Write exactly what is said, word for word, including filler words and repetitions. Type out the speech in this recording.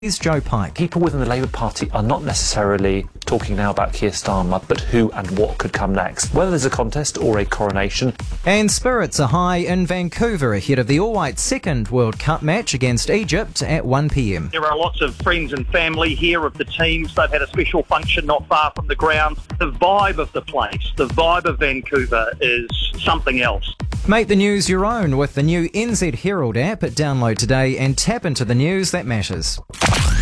Here's Joe Pike. People within the Labour Party are not necessarily talking now about Keir Starmer, but who and what could come next, whether there's a contest or a coronation. And spirits are high in Vancouver ahead of the All-White second World Cup match against Egypt at one p m. There are lots of friends and family here of the teams. They've had a special function not far from the ground. The vibe of the place, the vibe of Vancouver is something else. Make the news your own with the new N Z Herald app. Download today and tap into the news that matters.